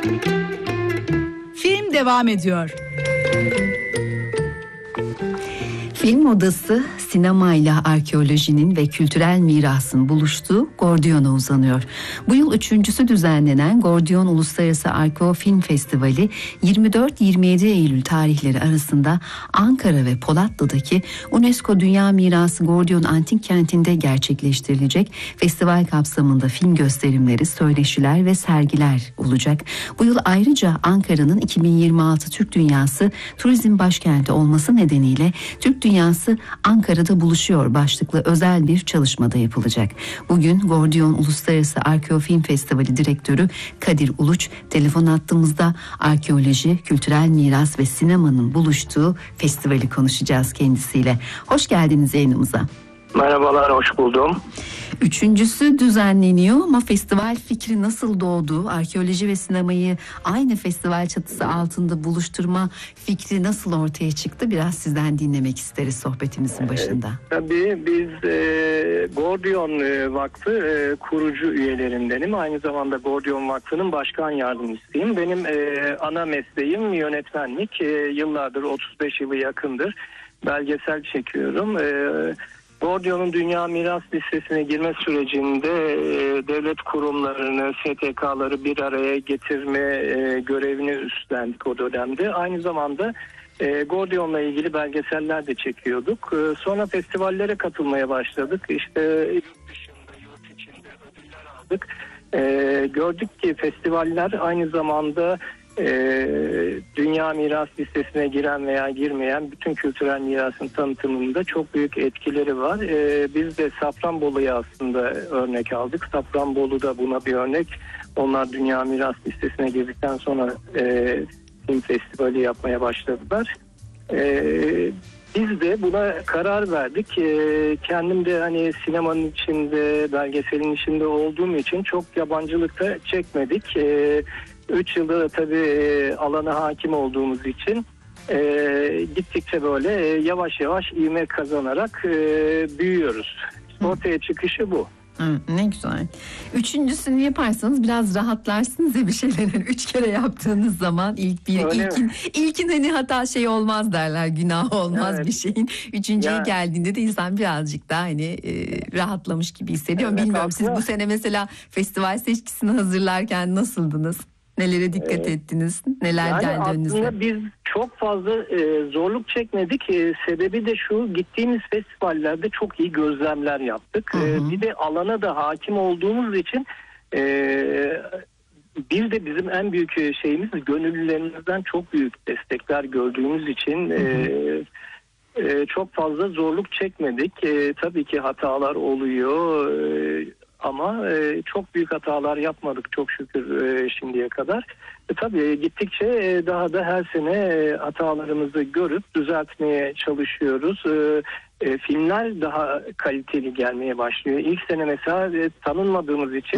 Film devam ediyor. Film Odası, sinemayla arkeolojinin ve kültürel mirasın buluştuğu Gordion'a uzanıyor. Bu yıl üçüncüsü düzenlenen Gordion Uluslararası Arkeo Film Festivali 24-27 Eylül tarihleri arasında Ankara ve Polatlı'daki UNESCO Dünya Mirası Gordion Antik Kenti'nde gerçekleştirilecek. Festival kapsamında film gösterimleri, söyleşiler ve sergiler olacak. Bu yıl ayrıca Ankara'nın 2026 Türk Dünyası Turizm Başkenti olması nedeniyle Türk Dünyası Ankara'da buluşuyor başlıklı özel bir çalışmada yapılacak. Bugün Gordion Uluslararası Arkeo Film Festivali Direktörü Kadir Uluç telefon attığımızda arkeoloji, kültürel miras ve sinemanın buluştuğu festivali konuşacağız kendisiyle. Hoş geldiniz yayınımıza. Merhabalar, hoş buldum. Üçüncüsü düzenleniyor ama festival fikri nasıl doğdu? Arkeoloji ve sinemayı aynı festival çatısı altında buluşturma fikri nasıl ortaya çıktı? Biraz sizden dinlemek isteriz sohbetimizin başında. Tabii biz Gordion Vakfı kurucu üyelerindenim. Aynı zamanda Gordion Vakfı'nın başkan yardımcısıyım. Benim ana mesleğim yönetmenlik. Yıllardır, 35 yılı yakındır belgesel çekiyorum. Gordion'un Dünya Miras Listesi'ne girme sürecinde devlet kurumlarını, STK'ları bir araya getirme görevini üstlendik o dönemde. Aynı zamanda Gordion'la ilgili belgeseller de çekiyorduk. Sonra festivallere katılmaya başladık. İşte yurt içinde ödüller aldık. Gördük ki festivaller aynı zamanda Dünya Miras Listesi'ne giren veya girmeyen bütün kültürel mirasın tanıtımında çok büyük etkileri var. Biz de Safranbolu'ya aslında örnek aldık. Safranbolu da buna bir örnek. Onlar Dünya Miras Listesi'ne girdikten sonra film festivali yapmaya başladılar. Biz de buna karar verdik. Kendim de hani sinemanın içinde, belgeselin içinde olduğum için çok yabancılıkta çekmedik. 3 yılda da tabii alana hakim olduğumuz için gittikçe böyle yavaş yavaş ivme kazanarak büyüyoruz. Ortaya çıkışı bu. Ne güzel. Üçüncüsünü yaparsanız biraz rahatlarsınız ya bir şeylerin. 3 kere yaptığınız zaman ilkin hani hata şey olmaz derler, günah olmaz bir şeyin. Üçüncüye geldiğinde de insan birazcık daha hani rahatlamış gibi hissediyor. Bilmiyorum siz bu sene mesela festival seçkisini hazırlarken nasıldınız? Nelere dikkat ettiniz? Neler geldi önünüze? Aslında biz çok fazla zorluk çekmedik. Sebebi de şu, gittiğimiz festivallerde çok iyi gözlemler yaptık. Bir de alana da hakim olduğumuz için bir de bizim en büyük şeyimiz gönüllülerimizden çok büyük destekler gördüğümüz için çok fazla zorluk çekmedik. Tabii ki hatalar oluyor. Ama çok büyük hatalar yapmadık çok şükür şimdiye kadar. Tabii gittikçe daha da her sene hatalarımızı görüp düzeltmeye çalışıyoruz. Filmler daha kaliteli gelmeye başlıyor. İlk sene mesela tanınmadığımız için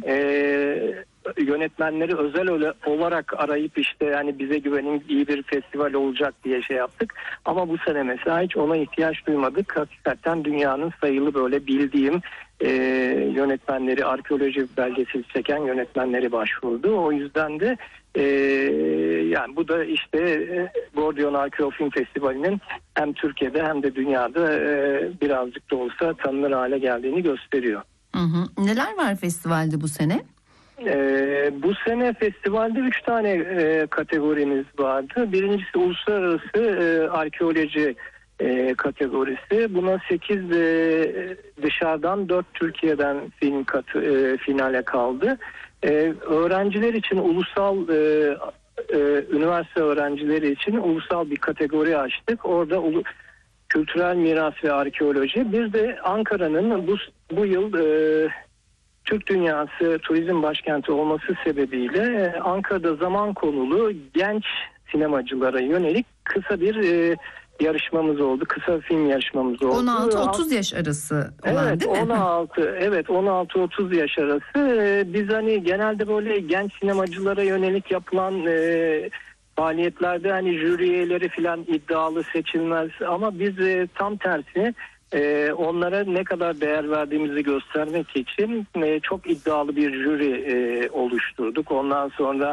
yönetmenleri özel olarak arayıp işte yani bize güvenin, iyi bir festival olacak diye şey yaptık. Ama bu sene mesela hiç ona ihtiyaç duymadık. Hakikaten dünyanın sayılı böyle bildiğim yönetmenleri, arkeoloji belgeseli çeken yönetmenleri başvurdu. O yüzden de yani bu da işte Gordion Arkeo Film Festivali'nin hem Türkiye'de hem de dünyada birazcık da olsa tanınır hale geldiğini gösteriyor. Neler var festivalde bu sene? Bu sene festivalde 3 tane kategorimiz vardı. Birincisi uluslararası arkeoloji kategorisi. Buna 8 dışarıdan 4 Türkiye'den film finale kaldı. Öğrenciler için ulusal üniversite öğrencileri için ulusal bir kategori açtık. Orada kültürel miras ve arkeoloji. Bir de Ankara'nın bu yıl Türk Dünyası Turizm Başkenti olması sebebiyle Ankara'da zaman konulu genç sinemacılara yönelik kısa bir yarışmamız oldu. Kısa film yarışmamız oldu. 16-30 yaş arası olan değil mi? 16-30 yaş arası. Biz hani genelde böyle genç sinemacılara yönelik yapılan faaliyetlerde hani jüri üyeleri falan iddialı seçilmez ama biz tam tersi onlara ne kadar değer verdiğimizi göstermek için çok iddialı bir jüri oluşturduk. Ondan sonra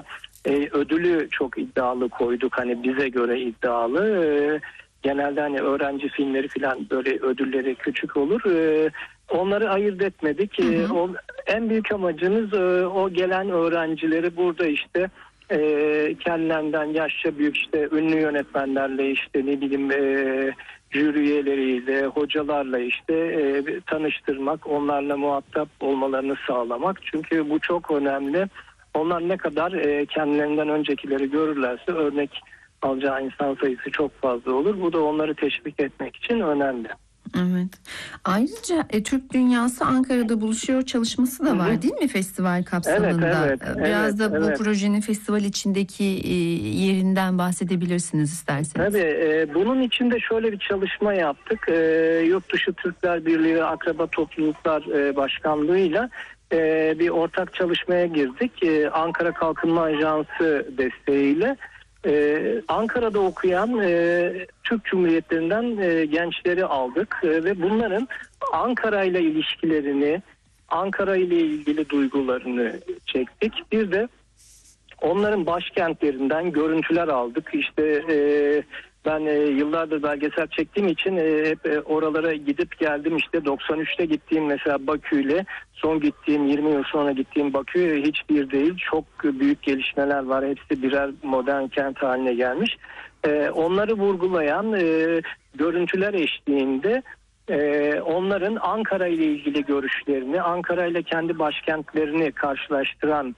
ödülü çok iddialı koyduk. Hani bize göre iddialı. Genelde hani öğrenci filmleri falan böyle ödülleri küçük olur. Onları ayırt etmedik. En büyük amacımız o gelen öğrencileri burada işte kendilerinden yaşça büyük işte ünlü yönetmenlerle işte ne bileyim jüri üyeleriyle, hocalarla işte tanıştırmak, onlarla muhatap olmalarını sağlamak. Çünkü bu çok önemli. Onlar ne kadar kendilerinden öncekileri görürlerse örnek alacağı insan sayısı çok fazla olur. Bu da onları teşvik etmek için önemli. Evet. Ayrıca Türk Dünyası Ankara'da buluşuyor çalışması da var, değil mi festival kapsamında? Evet, Biraz da bu projenin festival içindeki yerinden bahsedebilirsiniz isterseniz. Tabii. Bunun içinde şöyle bir çalışma yaptık. Yurtdışı Türkler Birliği ve Akraba Topluluklar Başkanlığı'yla bir ortak çalışmaya girdik. Ankara Kalkınma Ajansı desteğiyle. Ankara'da okuyan Türk Cumhuriyetlerinden gençleri aldık ve bunların Ankara ile ilişkilerini, Ankara ile ilgili duygularını çektik. Bir de onların başkentlerinden görüntüler aldık. İşte ben yıllardır belgesel çektiğim için hep oralara gidip geldim. İşte 93'te gittiğim mesela Bakü'yle son gittiğim 20 yıl sonra gittiğim Bakü hiçbir değil. Çok büyük gelişmeler var. Hepsi birer modern kent haline gelmiş. Onları vurgulayan görüntüler eşliğinde onların Ankara ile ilgili görüşlerini, Ankara ile kendi başkentlerini karşılaştıran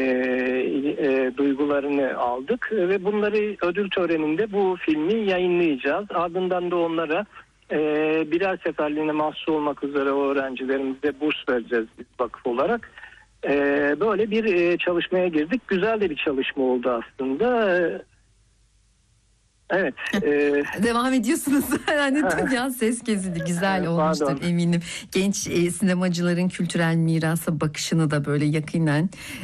duygularını aldık ve bunları ödül töreninde bu filmi yayınlayacağız. Ardından da onlara birer seferliğine mahsus olmak üzere öğrencilerimize burs vereceğiz biz vakıf olarak. Böyle bir çalışmaya girdik. Güzel de bir çalışma oldu aslında. Evet. Devam ediyorsunuz. Yani dünya ses kesildi. Güzel olmuştur, pardon, eminim. Genç sinemacıların kültürel mirasa bakışını da böyle yakinen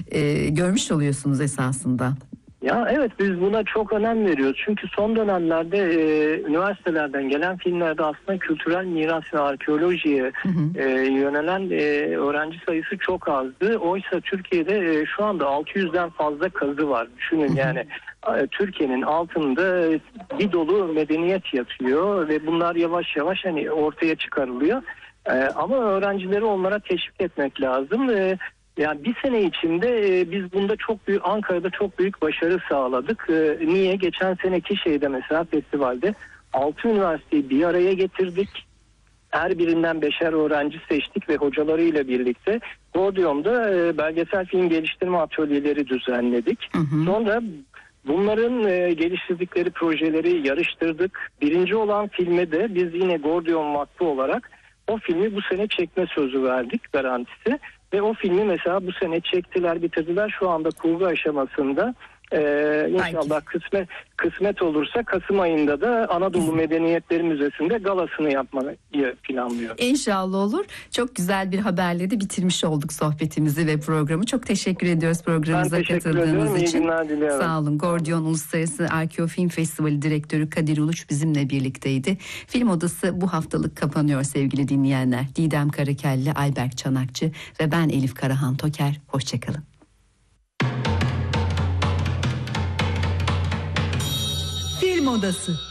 görmüş oluyorsunuz esasında. Ya evet, biz buna çok önem veriyoruz. Çünkü son dönemlerde üniversitelerden gelen filmlerde aslında kültürel miras ve arkeolojiye yönelen öğrenci sayısı çok azdı. Oysa Türkiye'de şu anda 600'den fazla kazı var. Düşünün yani Türkiye'nin altında bir dolu medeniyet yatıyor ve bunlar yavaş yavaş hani ortaya çıkarılıyor. Ama öğrencileri onlara teşvik etmek lazım. Yani bir sene içinde biz bunda çok büyük, Ankara'da çok büyük başarı sağladık. Niye? Geçen seneki mesela festivalde 6 üniversiteyi bir araya getirdik. Her birinden 5'er öğrenci seçtik ve hocalarıyla birlikte Gordyon'da belgesel film geliştirme atölyeleri düzenledik. Sonra bunların geliştirdikleri projeleri yarıştırdık. Birinci olan filme de biz yine Gordion Vakfı olarak o filmi bu sene çekme sözü verdik, garantisi. Ve o filmi mesela bu sene çektiler, bitirdiler. Şu anda kurgu aşamasında. İnşallah kısmet olursa Kasım ayında da Anadolu Medeniyetleri Müzesi'nde galasını yapmayı planlıyor. İnşallah olur. Çok güzel bir haberle de bitirmiş olduk sohbetimizi ve programı. Çok teşekkür ediyoruz programımıza katıldığınız için. İyi günler diliyorum. Sağ olun. Gordion Uluslararası Arkeo Film Festivali Direktörü Kadir Uluç bizimle birlikteydi. Film Odası bu haftalık kapanıyor sevgili dinleyenler. Didem Karakelli, Ayberk Çanakçı ve ben Elif Karahan Toker. Hoşçakalın. Film Odası.